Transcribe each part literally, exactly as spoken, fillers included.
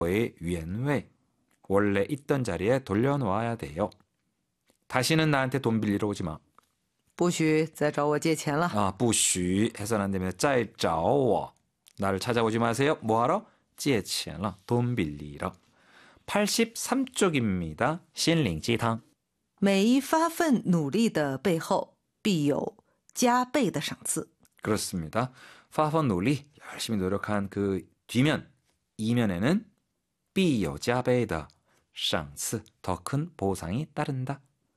의原位, 원래 있던 자리에 돌려놓아야 돼요. 다시는 나한테 돈 빌리러 오지 마. 不许再找我借钱了. 아, 不许 해서는 안 됩니다. 再找我. 나를 찾아오지 마세요. 뭐하러? 借钱了. 돈 빌리러. 팔십삼 쪽입니다. 心灵鸡汤. 每一发奋努力的背后必有加倍的赏赐. 그렇습니다. 发奋努力, 열심히 노력한 그 뒤면, 이면에는 必有加倍的赏赐, 더 큰 보상이 따른다.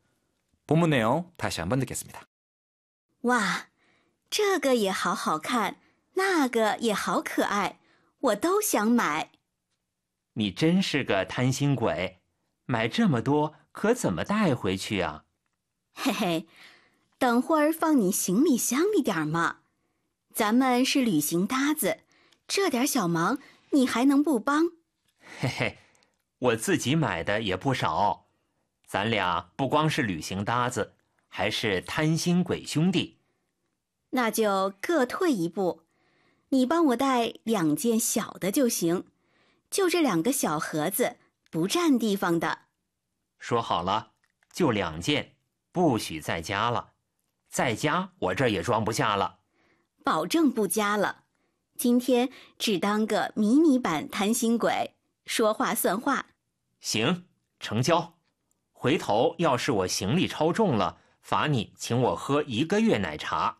본문 내용 다시 한번 듣겠습니다. 哇，这个也好好看，那个也好可爱，我都想买。 你真是个贪心鬼，买这么多可怎么带回去啊？ 嘿嘿，等会儿放你行李箱里点嘛。咱们是旅行搭子，这点小忙你还能不帮？ 嘿嘿，我自己买的也不少，咱俩不光是旅行搭子，还是贪心鬼兄弟。 那就各退一步，你帮我带两件小的就行，就这两个小盒子，不占地方的。 说好了，就两件，不许再加了，再加我这也装不下了。 保证不加了，今天只当个迷你版贪心鬼，说话算话。 行，成交。回头要是我行李超重了，罚你请我喝一个月奶茶。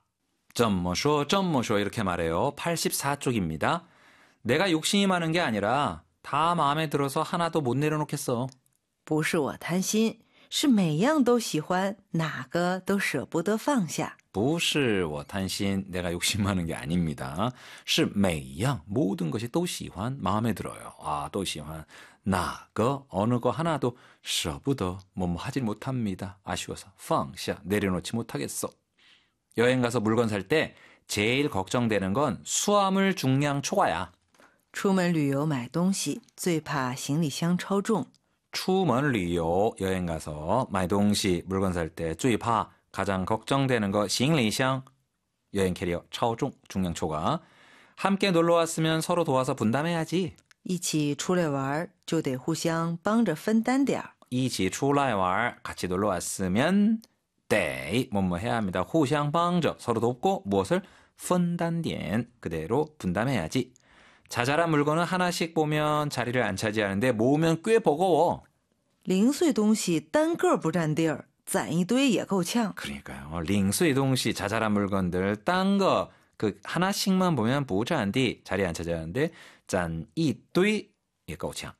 점머쇼 점머쇼 이렇게 말해요. 팔십사 쪽입니다. 내가 욕심이 많은 게 아니라 다 마음에 들어서 하나도 못 내려놓겠어. 不是我贪心，是每样都喜欢，哪个都舍不得放下。 不是我贪心, 내가 욕심 많은 게 아닙니다. 是每样 모든 것이 또 喜欢, 마음에 들어요. 아, 또 喜欢. 哪个 어느 거 하나도 舍不得, 뭐뭐 하지 못합니다. 아쉬워서 放下, 내려놓지 못하겠어. 여행 가서 물건 살 때 제일 걱정되는 건 수화물 중량 초과야. 出门旅游买东西最怕行李箱超重. 出门旅游 여행 가서 买东西 물건 살 때 最怕 가장 걱정되는 거 行李箱 여행 캐리어 超重 중량 초과. 함께 놀러 왔으면 서로 도와서 분담해야지. 一起出来玩就得互相帮着分担点儿. 一起出来玩 같이 놀러 왔으면 得 뭐뭐 해야 합니다. 互相帮着 서로 돕고 무엇을 分担点 그대로 분담해야지. 자잘한 물건은 하나씩 보면 자리를 안 차지하는데 모으면 꽤 버거워. 零碎东西单个不占地儿，攒一堆也够呛. 그러니까요. 零碎东西 자잘한 물건들 딴 거 그 하나씩만 보면 不占地 자리 안 차지하는데 攒一堆也够呛.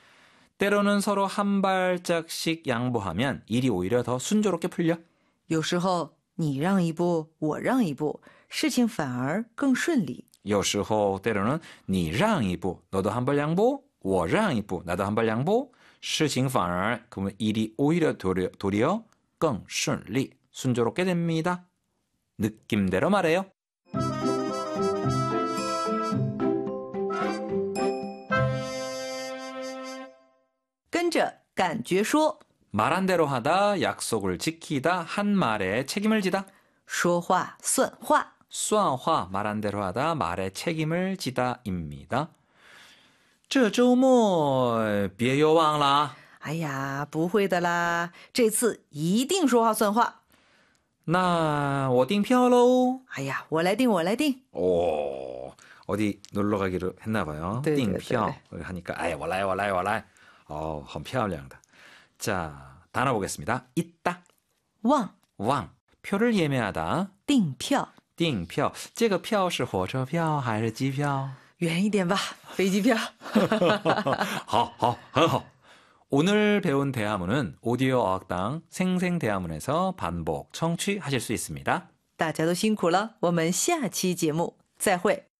때로는 서로 한 발짝씩 양보하면 일이 오히려 더 순조롭게 풀려. 有时候你让一步，我让一步，事情反而更顺利. 有时候 때로는 你让一步, 너도 한 발 양보, 我让一步, 나도 한 발 양보, 事情反而 그러면 일이 오히려 도리어, 도리어 更顺利, 순조롭게 됩니다. 느낌대로 말해요. 跟着感觉说. 말한 대로 하다, 약속을 지키다, 한 말에 책임을 지다. 说话算话. 算话, 말한 대로 하다, 말에 책임을 지다입니다. 这周末别又忘了. 哎呀，不会的啦，这次一定说话算话. 那我订票喽. 哎呀，我来订，我来订. 오, 어디 놀러 가기로 했나 봐요. 订票 하니까 아예我来我来我来. 어, 很漂亮的. 자, 단어 보겠습니다. 있다. 忘. 왕. 표를 예매하다. 订票. 订票. 这个票是火车票还是机票? 远一点吧，飞机票. 好好很好. 오늘 배운 대화문은 오디오 어학당 생생대화문에서 반복 청취하실 수 있습니다. 大家都辛苦了，我们下期节目再会。